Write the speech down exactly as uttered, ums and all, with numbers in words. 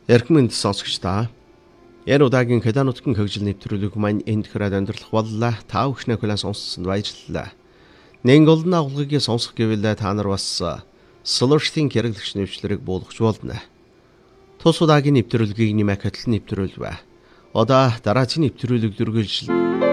Эрхмэнд сонсогч та. Энэ удаагийн Хеланутгийн хөгжил нэвтрүүлэг маань энд хэрэг өндөрлөх боллоо. Та бүхнээ хүлээн сонссонд баярлалаа. Нэг олон агуулгыг сонсох гэвэл та нар бас Solar-ийн хэрэглэгч нэвчлэрийг буулгах болно. Тус удаагийн нэвтрүүлгийг нэмэх хөтөл нэвтрүүлвэ. Одоо дараагийн нэвтрүүлэг дүргэлж